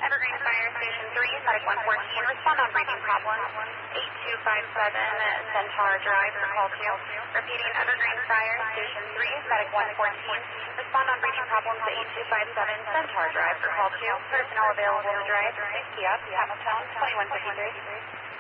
Evergreen Fire Station 3, Medic 114, respond on breathing problems. 8257 Centaur Drive for call 2. Repeating, Evergreen Fire Station 3, Medic 114, respond on breathing problems at 8257 Centaur Drive for call 2. Personnel available to drive 60 up, Hamilton, 2153.